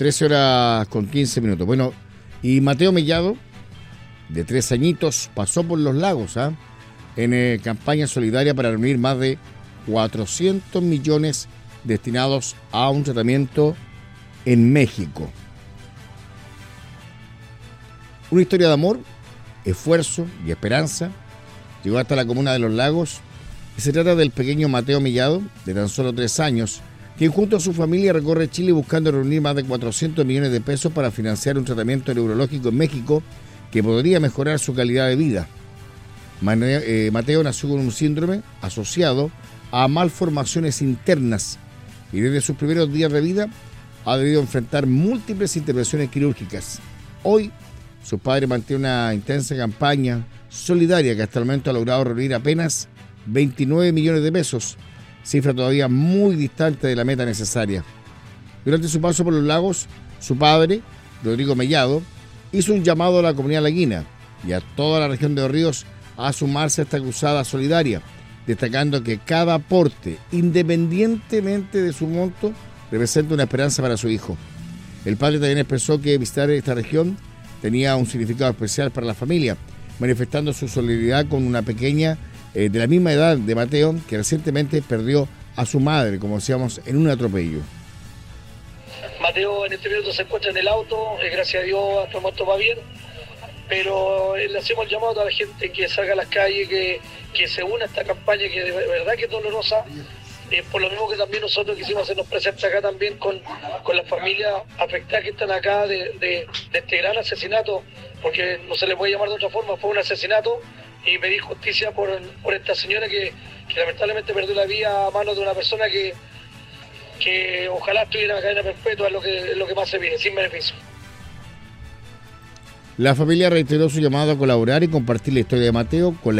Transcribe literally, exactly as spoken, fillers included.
trece horas con quince minutos. Bueno, y Mateo Mellado, de tres añitos, pasó por los lagos, ¿ah? en eh, campaña solidaria para reunir más de cuatrocientos millones destinados a un tratamiento en México. Una historia de amor, esfuerzo y esperanza llegó hasta la comuna de Los Lagos y se trata del pequeño Mateo Mellado, de tan solo tres años, quien junto a su familia recorre Chile buscando reunir más de cuatrocientos millones de pesos para financiar un tratamiento neurológico en México que podría mejorar su calidad de vida. Mateo nació con un síndrome asociado a malformaciones internas y desde sus primeros días de vida ha debido enfrentar múltiples intervenciones quirúrgicas. Hoy, su padre mantiene una intensa campaña solidaria que hasta el momento ha logrado reunir apenas veintinueve millones de pesos, cifra todavía muy distante de la meta necesaria. Durante su paso por Los Lagos, su padre, Rodrigo Mellado, hizo un llamado a la comunidad laguina y a toda la región de Los Ríos a sumarse a esta cruzada solidaria, destacando que cada aporte, independientemente de su monto, representa una esperanza para su hijo. El padre también expresó que visitar esta región tenía un significado especial para la familia, manifestando su solidaridad con una pequeña eh, de la misma edad de Mateo, que recientemente perdió a su madre, como decíamos, en un atropello. Mateo en este minuto se encuentra en el auto, eh, gracias a Dios hasta el momento va bien, pero eh, le hacemos el llamado a toda la gente que salga a las calles, que, que se una a esta campaña que de verdad que es dolorosa, eh, por lo mismo que también nosotros quisimos hacernos presentes acá también con, con las familias afectadas que están acá de, de, de este gran asesinato, porque no se le puede llamar de otra forma, fue un asesinato, y pedir justicia por, por esta señora que, que lamentablemente perdió la vida a manos de una persona que que ojalá estuviera en cadena perpetua, es lo que, es lo que más se viene, sin beneficio. La familia reiteró su llamado a colaborar y compartir la historia de Mateo con la